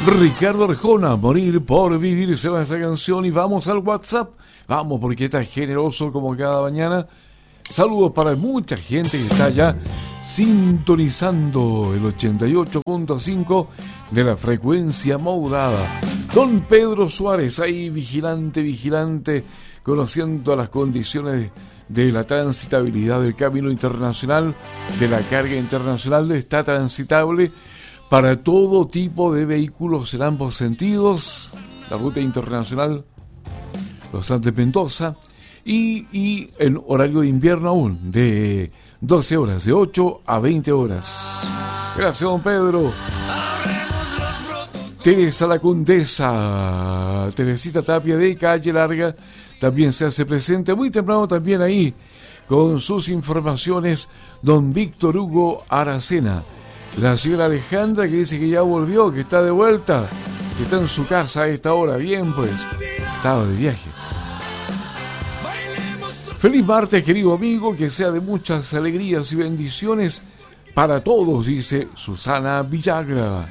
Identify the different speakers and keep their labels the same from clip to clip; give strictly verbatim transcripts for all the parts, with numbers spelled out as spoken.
Speaker 1: Ricardo Arjona, Morir por Vivir, se va esa canción. Y vamos al WhatsApp. Vamos, porque está generoso como cada mañana. Saludos para mucha gente que está ya sintonizando el ochenta y ocho punto cinco de la frecuencia modulada. Don Pedro Suárez, ahí vigilante, vigilante, conociendo las condiciones de la transitabilidad del camino internacional, de la carga internacional. Está transitable para todo tipo de vehículos en ambos sentidos. La ruta internacional Los Andes Mendoza. Y, y en horario de invierno aún, de doce horas, de ocho a veinte horas. Gracias, don Pedro. Teresa la Condesa, Teresita Tapia de Calle Larga, también se hace presente muy temprano también ahí, con sus informaciones, don Víctor Hugo Aracena. La señora Alejandra, que dice que ya volvió, que está de vuelta, que está en su casa a esta hora. Bien, pues, estaba de viaje. Feliz martes, querido amigo, que sea de muchas alegrías y bendiciones para todos, dice Susana Villagra.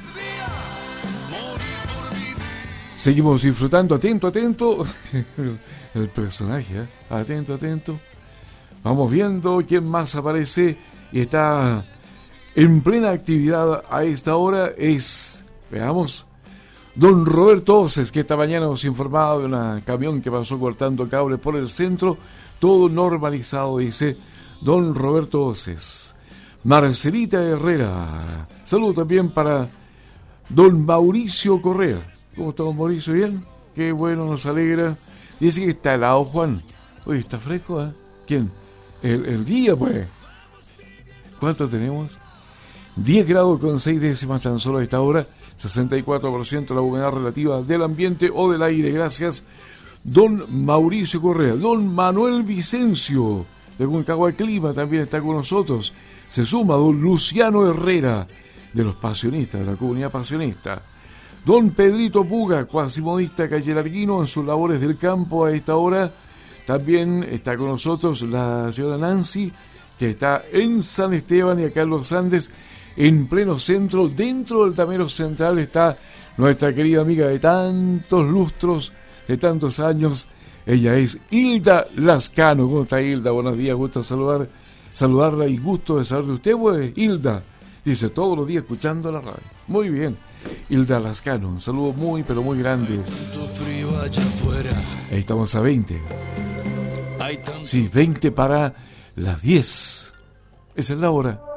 Speaker 1: Seguimos disfrutando, atento, atento, el personaje, ¿eh? Atento, atento. Vamos viendo quién más aparece y está en plena actividad a esta hora. Es, veamos, don Roberto Oces, que esta mañana nos informaba de un camión que pasó cortando cables por el centro. Todo normalizado, dice don Roberto Oces. Marcelita Herrera. Saludo también para don Mauricio Correa. ¿Cómo está don Mauricio? ¿Bien? Qué bueno, nos alegra. Dice que está helado, Juan. Oye, está fresco, ¿eh? ¿Quién? El, el día, pues. ¿Cuánto tenemos? diez grados con seis décimas tan solo a esta hora. sesenta y cuatro por ciento la humedad relativa del ambiente o del aire. Gracias, don Mauricio Correa. Don Manuel Vicencio de Concagua Clima también está con nosotros. Se suma don Luciano Herrera de los pasionistas, de la comunidad pasionista. Don Pedrito Puga, cuasimodista callelarguino en sus labores del campo a esta hora. También está con nosotros la señora Nancy, que está en San Esteban y acá en los Andes, en pleno centro. Dentro del Tamero Central está nuestra querida amiga de tantos lustros, de tantos años. Ella es Hilda Lascano. ¿Cómo está, Hilda? Buenos días, gusto saludar, saludarla y gusto de saber de usted, pues, Hilda. Dice, todos los días escuchando la radio. Muy bien, Hilda Lascano, un saludo muy, pero muy grande. Ahí estamos a veinte. Sí, veinte para las diez. Esa es la hora.